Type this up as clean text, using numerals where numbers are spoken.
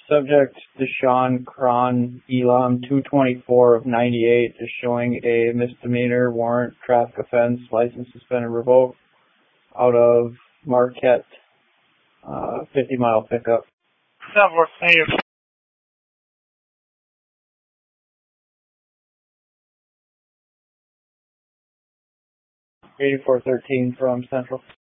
Subject Deshaun Cron Elam 224 of 98 is showing a misdemeanor warrant traffic offense, license suspended revoked out of Marquette, 50-mile pickup. That works. Thank you. 8413 from Central.